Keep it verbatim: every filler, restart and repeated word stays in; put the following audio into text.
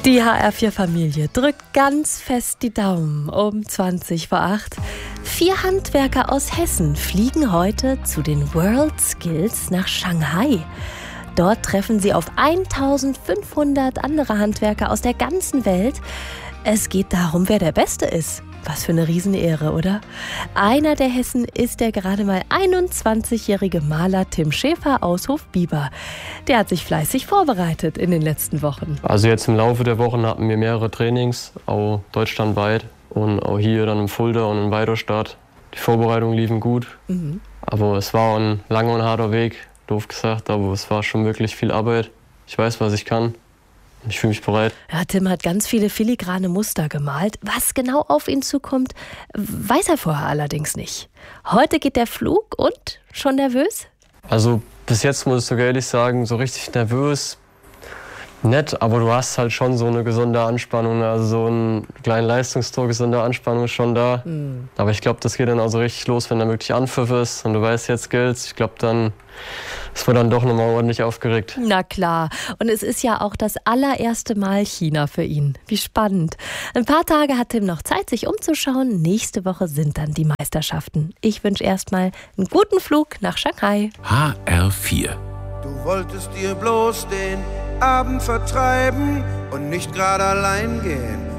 Die H R vier Familie drückt ganz fest die Daumen um zwanzig vor acht. Vier Handwerker aus Hessen fliegen heute zu den World Skills nach Shanghai. Dort treffen sie auf eintausendfünfhundert andere Handwerker aus der ganzen Welt. Es geht darum, wer der Beste ist. Was für eine Riesenehre, oder? Einer der Hessen ist der gerade mal einundzwanzigjährige Maler Tim Schäfer aus Hofbieber. Der hat sich fleißig vorbereitet in den letzten Wochen. Also jetzt im Laufe der Wochen hatten wir mehrere Trainings, auch deutschlandweit und auch hier dann in Fulda und in Weiderstadt. Die Vorbereitungen liefen gut, mhm. aber es war ein langer und harter Weg, doof gesagt, aber es war schon wirklich viel Arbeit. Ich weiß, was ich kann. Ich fühle mich bereit. Ja, Tim hat ganz viele filigrane Muster gemalt. Was genau auf ihn zukommt, weiß er vorher allerdings nicht. Heute geht der Flug und schon nervös? Also bis jetzt muss ich sogar ehrlich sagen, so richtig nervös, nett, aber du hast halt schon so eine gesunde Anspannung, also so einen kleinen Leistungsdruck, gesunde Anspannung ist schon da. Mhm. Aber ich glaube, das geht dann auch so richtig los, wenn da wirklich Anpfiff ist und du weißt, jetzt gilt's. Ich glaube, dann ist man dann doch nochmal ordentlich aufgeregt. Na klar. Und es ist ja auch das allererste Mal China für ihn. Wie spannend. Ein paar Tage hat Tim noch Zeit, sich umzuschauen. Nächste Woche sind dann die Meisterschaften. Ich wünsche erstmal einen guten Flug nach Shanghai. H R vier. Du wolltest dir bloß den Abend vertreiben und nicht gerade allein gehen.